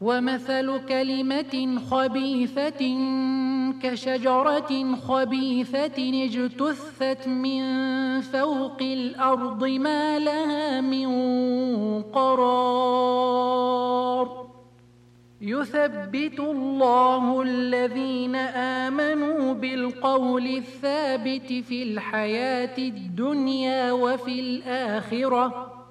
ومثل كلمة خبيثة كشجرة خبيثة اجتثت من فوق الأرض ما لها من قرار يثبت الله الذين آمنوا بالقول الثابت في الحياة الدنيا وفي الآخرة